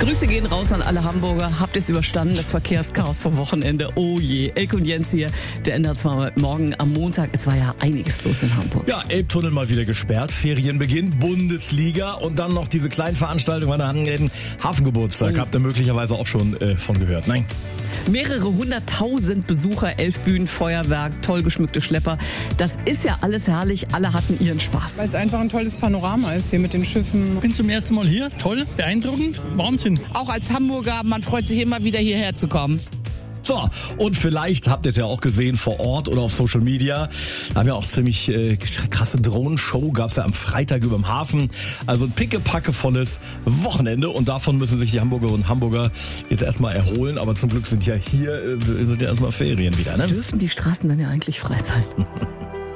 Grüße gehen raus an alle Hamburger. Habt ihr es überstanden, das Verkehrschaos vom Wochenende? Oh je. Elke und Jens hier, der ändert zwar morgen am Montag. Es war ja einiges los in Hamburg. Ja, Elbtunnel mal wieder gesperrt, Ferienbeginn, Bundesliga und dann noch diese kleinen Veranstaltungen bei der Hafengeburtstag. Habt ihr möglicherweise auch schon von gehört? Nein. Mehrere 100.000 Besucher, 11 Bühnen, Feuerwerk, toll geschmückte Schlepper. Das ist ja alles herrlich, alle hatten ihren Spaß. Weil es einfach ein tolles Panorama ist hier mit den Schiffen. Bin zum ersten Mal hier, toll, beeindruckend, Wahnsinn. Auch als Hamburger, man freut sich immer wieder hierher zu kommen. So, und vielleicht habt ihr es ja auch gesehen vor Ort oder auf Social Media. Da haben ja auch ziemlich krasse Drohnenshow, gab's ja am Freitag über dem Hafen. Also ein pickepackevolles Wochenende und davon müssen sich die Hamburgerinnen und Hamburger jetzt erstmal erholen. Aber zum Glück sind ja hier erstmal Ferien wieder, ne? Dürfen die Straßen dann ja eigentlich frei sein?